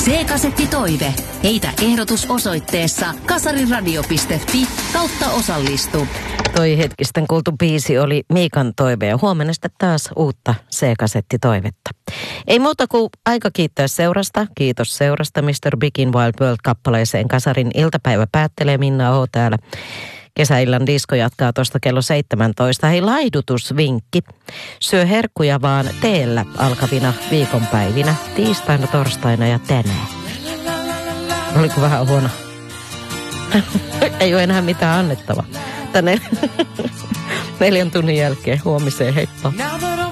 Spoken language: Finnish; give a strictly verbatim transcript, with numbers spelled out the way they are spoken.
C-kasettitoive. Heitä ehdotus osoitteessa kasariradio piste fi kautta osallistu. Toi hetkisten kuultu biisi oli Miikan toive ja huomenna sitten taas uutta C-kasettitoivetta. Ei muuta kuin aika kiittää seurasta. Kiitos seurasta mister Bigin Wild World-kappaleeseen. Kasarin iltapäivä päättelee. Minna O täällä. Kesäillan disko jatkaa tuosta kello seitsemäntoista. Hei, laidutusvinkki. Syö herkkuja vaan teellä alkavina viikonpäivinä. Tiistaina, torstaina ja tänään. Oliko vähän huono? Ei ole enää mitään annettavaa. Tänne neljän tunnin jälkeen huomiseen. Heippa.